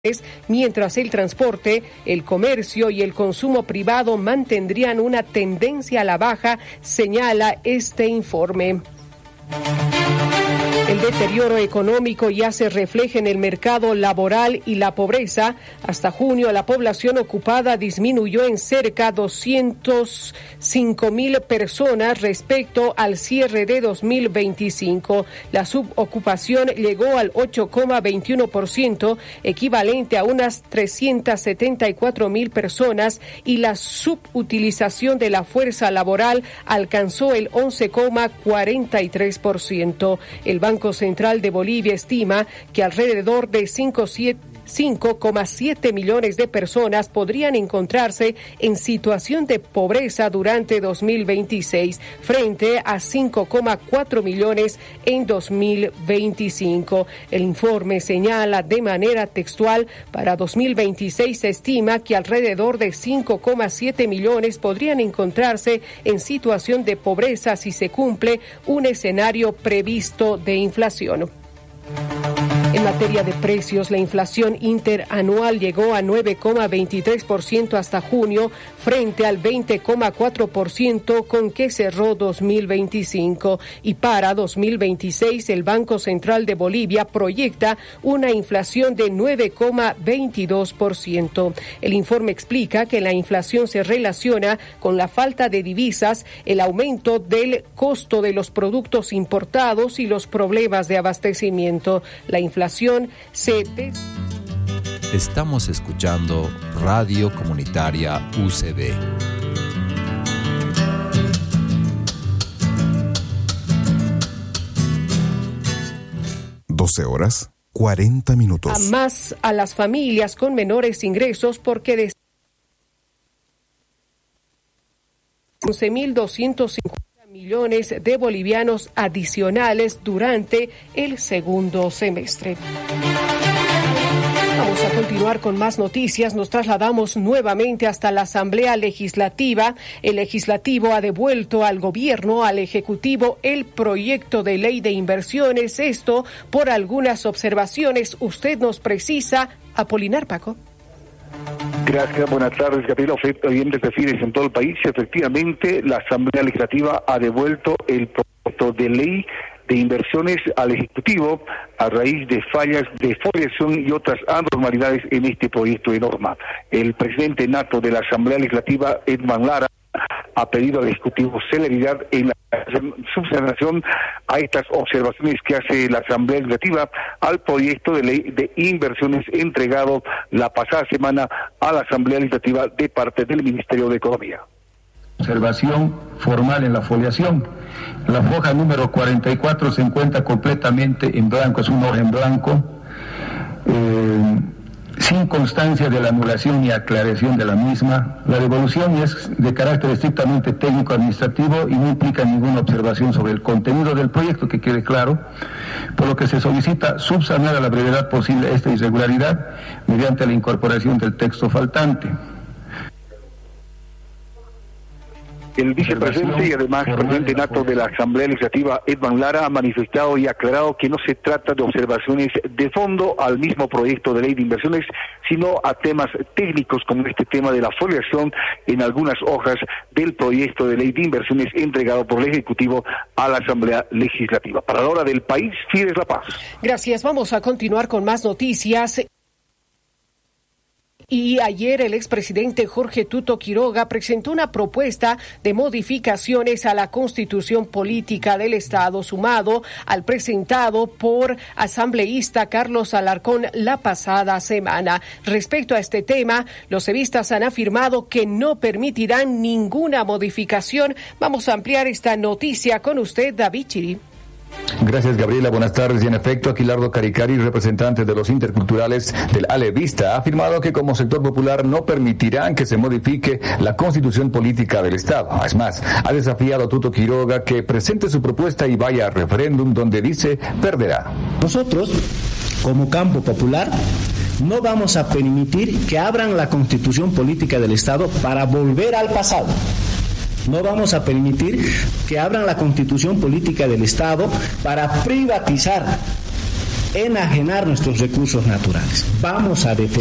mientras el transporte, el comercio y el consumo privado mantendrían una tendencia a la baja, señala este informe. El deterioro económico ya se refleja en el mercado laboral y la pobreza. Hasta junio, la población ocupada disminuyó en cerca 205,000 personas respecto al cierre de 2025. La subocupación llegó al 8,21%, equivalente a unas 374,000 personas, y la subutilización de la fuerza laboral alcanzó el 11,43%. El Banco Central de Bolivia estima que alrededor de 5,7 millones de personas podrían encontrarse en situación de pobreza durante 2026, frente a 5,4 millones en 2025. El informe señala de manera textual: para 2026 se estima que alrededor de 5,7 millones podrían encontrarse en situación de pobreza si se cumple un escenario previsto de inflación. En materia de precios, la inflación interanual llegó a 9,23% hasta junio, frente al 20,4% con que cerró 2025. Y para 2026, el Banco Central de Bolivia proyecta una inflación de 9,22%. El informe explica que la inflación se relaciona con la falta de divisas, el aumento del costo de los productos importados y los problemas de abastecimiento. La inflación Estamos escuchando Radio Comunitaria UCB. (12:40). Más a las familias con menores ingresos, porque de 11.250 millones de bolivianos adicionales durante el segundo semestre. Vamos a continuar con más noticias. Nos trasladamos nuevamente hasta la Asamblea Legislativa. El Legislativo ha devuelto al Gobierno, al Ejecutivo, el proyecto de ley de inversiones. Esto por algunas observaciones. Usted nos precisa, Apolinar Paco. Gracias, buenas tardes, Gabriela. Oyentes de Fides en todo el país. Efectivamente, la Asamblea Legislativa ha devuelto el proyecto de ley de inversiones al Ejecutivo a raíz de fallas de foliación y otras anormalidades en este proyecto de norma. El presidente nato de la Asamblea Legislativa, Edman Lara, ha pedido al Ejecutivo celeridad en la subsanación a estas observaciones que hace la Asamblea Legislativa al proyecto de ley de inversiones entregado la pasada semana a la Asamblea Legislativa de parte del Ministerio de Economía. Observación formal en la foliación. La hoja número 44 se encuentra completamente en blanco, es una hoja en blanco, sin constancia de la anulación y aclaración de la misma. La devolución es de carácter estrictamente técnico-administrativo y no implica ninguna observación sobre el contenido del proyecto, que quede claro, por lo que se solicita subsanar a la brevedad posible esta irregularidad mediante la incorporación del texto faltante. El vicepresidente y además presidente nato de la Asamblea Legislativa, Edman Lara, ha manifestado y aclarado que no se trata de observaciones de fondo al mismo proyecto de ley de inversiones, sino a temas técnicos como este tema de la foliación en algunas hojas del proyecto de ley de inversiones entregado por el Ejecutivo a la Asamblea Legislativa. Para la hora del país, Fides La Paz. Gracias. Vamos a continuar con más noticias. Y ayer el expresidente Jorge Tuto Quiroga presentó una propuesta de modificaciones a la Constitución Política del Estado, sumado al presentado por asambleísta Carlos Alarcón la pasada semana. Respecto a este tema, los evistas han afirmado que no permitirán ninguna modificación. Vamos a ampliar esta noticia con usted, David Chiri. Gracias, Gabriela. Buenas tardes. Y en efecto, Aquilardo Caricari, representante de los interculturales del Alevista, ha afirmado que como sector popular no permitirán que se modifique la Constitución Política del Estado. Es más, ha desafiado a Tuto Quiroga que presente su propuesta y vaya a referéndum donde dice perderá. Nosotros, como campo popular, no vamos a permitir que abran la Constitución Política del Estado para volver al pasado. No vamos a permitir que abran la Constitución Política del Estado para privatizar enajenar nuestros recursos naturales. Vamos a defender